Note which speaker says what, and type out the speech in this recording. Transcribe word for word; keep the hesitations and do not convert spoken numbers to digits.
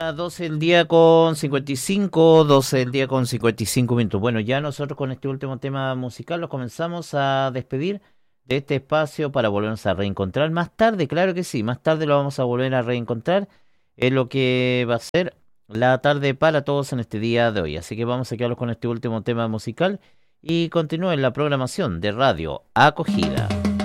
Speaker 1: A doce del día con cincuenta y cinco, doce del día con cincuenta y cinco minutos. Bueno, ya nosotros con este último tema musical los comenzamos a despedir de este espacio para volvernos a reencontrar más tarde, claro que sí, más tarde lo vamos a volver a reencontrar en lo que va a ser la tarde para todos en este día de hoy. Así que vamos a quedarnos con este último tema musical y continúen la programación de Radio Acogida.